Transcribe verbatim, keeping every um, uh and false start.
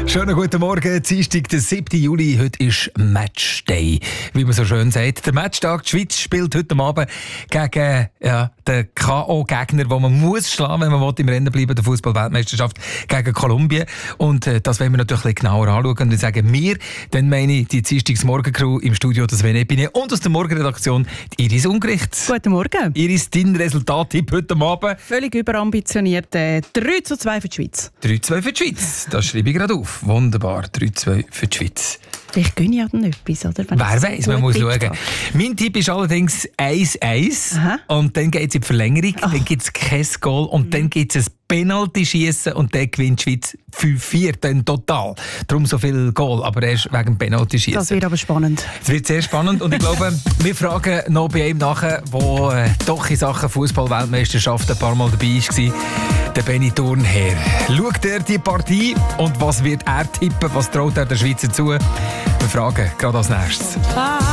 Schönen guten Morgen, Dienstag, der siebten Juli. Heute ist Matchday, wie man so schön sagt. Der Matchtag, die Schweiz spielt heute Abend gegen ja, den K O-Gegner, den man muss schlagen, wenn man will, im Rennen bleiben, der Fußball-Weltmeisterschaft gegen Kolumbien. Und äh, das wollen wir natürlich ein bisschen genauer anschauen. Und ich sage mir, dann meine ich die Dienstags-Morgen-Crew im Studio, das René Binet und aus der Morgenredaktion die Iris Ungericht. Guten Morgen. Iris, dein Resultattipp heute Abend? Völlig überambitioniert. Äh, drei zu zwei für die Schweiz. drei zu zwei für die Schweiz. Das schreibe ich gerade auf. Wunderbar. drei zu zwei für die Schweiz. Vielleicht gönne ich ja dann etwas, oder? Wenn Wer weiß, man muss schauen. Habe. Mein Tipp ist allerdings eins eins. Und dann geht es in die Verlängerung, oh. Dann gibt es kein Goal und mhm. dann gibt es ein Penalty-Schiessen und dann gewinnt die Schweiz fünf vier dann total. Darum so viel Goal, aber erst wegen Penalty-Schiessen. Das wird aber spannend. Es wird sehr spannend und ich glaube, wir fragen noch bei ihm nachher, der äh, doch in Sachen Fußball-Weltmeisterschaft ein paar Mal dabei war, der Benny Thurnherr. Schaut er die Partie und was wird er tippen? Was traut er der Schweizer zu? Wir fragen gerade als nächstes.